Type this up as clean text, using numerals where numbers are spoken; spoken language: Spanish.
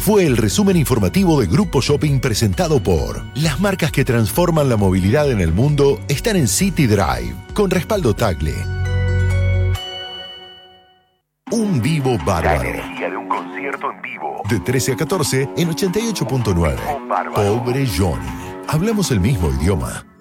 fue el resumen informativo de Grupo Shopping presentado por las marcas que transforman la movilidad en el mundo están en City Drive, con respaldo Tagle. Un vivo bárbaro. La energía de un concierto en vivo. De 13 a 14 en 88.9. Pobre Johnny. Hablamos el mismo idioma.